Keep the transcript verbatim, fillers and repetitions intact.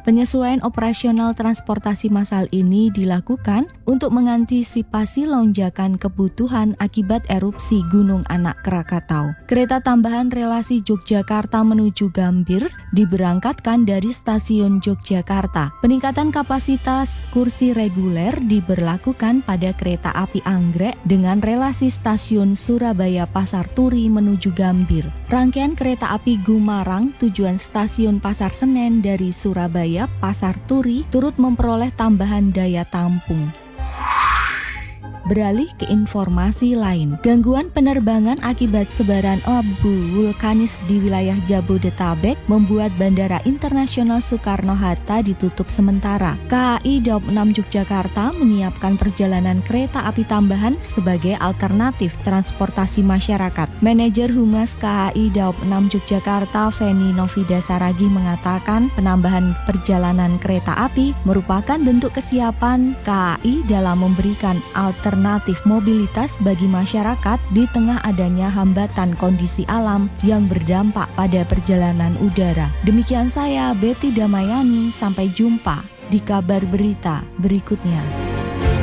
Penyesuaian operasional transportasi massal ini dilakukan untuk mengantisipasi lonjakan kebutuhan akibat erupsi Gunung Anak Krakatau. Kereta tambahan relasi Yogyakarta menuju Gambir diberangkatkan dari stasiun Yogyakarta. Peningkatan kapasitas kursi reguler diberlakukan pada kereta api Anggrek dengan relasi stasiun Surabaya Pasar Turi menuju Gambir. Rangkaian kereta api Gumarang tujuan stasiun Pasar Senen dari Surabaya Pasar Turi turut memperoleh tambahan daya tampung. Beralih ke informasi lain, gangguan penerbangan akibat sebaran abu vulkanis di wilayah Jabodetabek membuat Bandara Internasional Soekarno-Hatta ditutup sementara. K A I Daob enam Yogyakarta menyiapkan perjalanan kereta api tambahan sebagai alternatif transportasi masyarakat. Manajer Humas K A I Daob enam Yogyakarta, Feni Novida Saragi mengatakan penambahan perjalanan kereta api merupakan bentuk kesiapan K A I dalam memberikan alternatif alternatif mobilitas bagi masyarakat di tengah adanya hambatan kondisi alam yang berdampak pada perjalanan udara. Demikian saya, Betty Damayani, sampai jumpa di kabar berita berikutnya.